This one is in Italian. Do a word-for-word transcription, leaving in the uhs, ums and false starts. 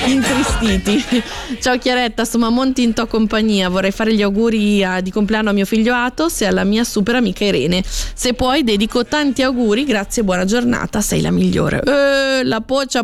intristiti. Ciao Chiaretta, sto Mamonti in tua compagnia. Vorrei fare gli auguri a, di compleanno a mio figlio Atos e alla mia super amica Irene. Se puoi dedico tanti auguri, grazie e buona giornata, sei la migliore. Eh, la poccia